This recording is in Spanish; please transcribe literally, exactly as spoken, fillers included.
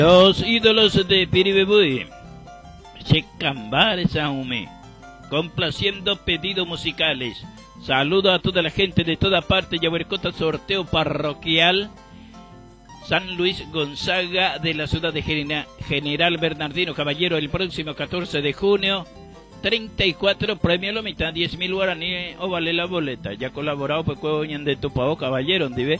Los ídolos de Piribebuy, Checambar Saume, complaciendo pedidos musicales. Saludo a toda la gente de toda parte. Yabuercota, sorteo parroquial San Luis Gonzaga de la ciudad de General Bernardino Caballero el próximo catorce de junio. treinta y cuatro premio a la mitad, diez mil guaraníes o vale la boleta. Ya colaborado pues coñan de Tupao Caballero, ¿dónde ve?